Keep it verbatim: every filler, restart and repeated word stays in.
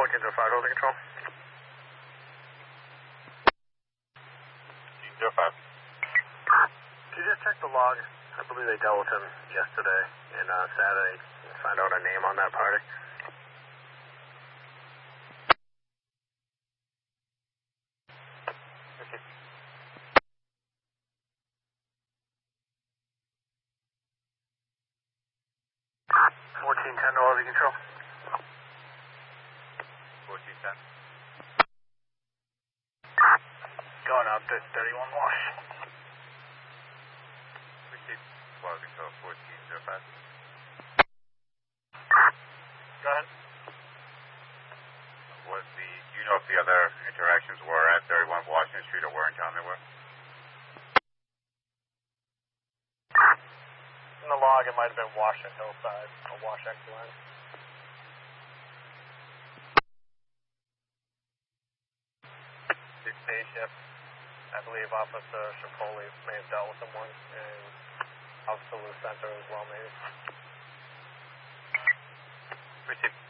fourteen zero five, holding control. fourteen zero five. Can you just check the log? I believe they dealt with him yesterday and uh, Saturday. Find out a name on that party. Okay. fourteen ten, holding control. fourteen ten. Going up to thirty-one wash. Receive. Well, control fourteen zero five. Go ahead. Was the, do you know if the other interactions were at thirty-one Washington Street or where in town they were? In the log, it might have been Washington Hillside or Wash Excellence. Six day shift. I believe Officer Chipotle may have dealt with someone, and Officer Lucenter as well, maybe. Receive.